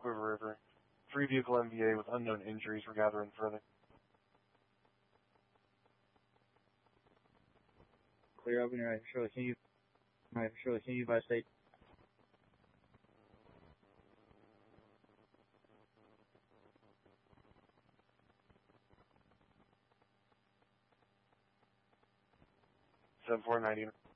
Quiver River. 3-vehicle MVA with unknown injuries. We're gathering further. Clear open, right, Shirley, can you advise state? Seven 490.